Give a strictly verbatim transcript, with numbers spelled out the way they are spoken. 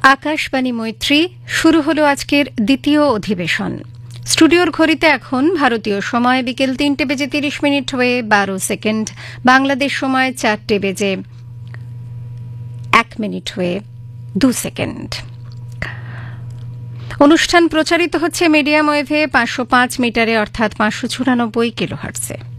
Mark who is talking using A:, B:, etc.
A: আকাশবাণী মৈত্রী শুরু হলো আজকের দ্বিতীয় অধিবেশন। স্টুডিওর ঘড়িতে এখন ভারতীয় সময় বিকেল তিনটে বেজে তিরিশ মিনিট হয়ে বারো সেকেন্ড, বাংলাদেশ সময় চারটে বেজে এক মিনিট হয়ে দু সেকেন্ড। অনুষ্ঠান প্রচারিত হচ্ছে মিডিয়াম ওয়েভে পাঁচশো পাঁচ মিটারে অর্থাৎ পাঁচশো চুরানব্বই কিলোহার্টজে।